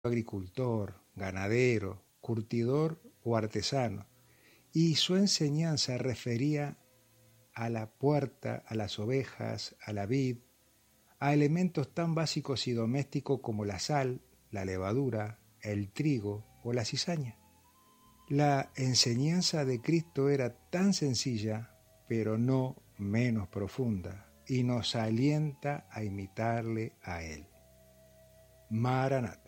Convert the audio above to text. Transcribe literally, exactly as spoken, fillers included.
agricultor, ganadero, curtidor o artesano, y su enseñanza refería a la puerta, a las ovejas, a la vid, a elementos tan básicos y domésticos como la sal, la levadura, el trigo o la cizaña. La enseñanza de Cristo era tan sencilla, pero no menos profunda, y nos alienta a imitarle a Él. Maranatha.